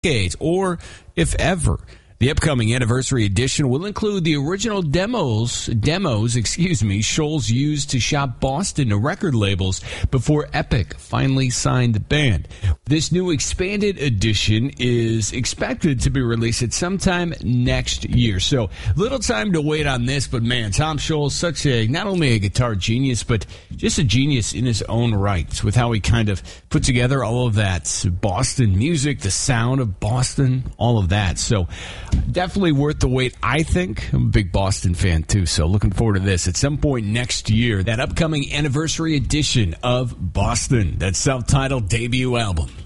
decades, or if ever. The upcoming anniversary edition will include the original demos, Shoals used to shop Boston to record labels before Epic finally signed the band. This new expanded edition is expected to be released at sometime next year. So, little time to wait on this, but man, Tom Scholz, not only a guitar genius, but just a genius in his own right with how he kind of put together all of that Boston music, the sound of Boston, all of that. So, definitely worth the wait, I think. I'm a big Boston fan, too, so looking forward to this. At some point next year, that upcoming anniversary edition of Boston, that self-titled debut album.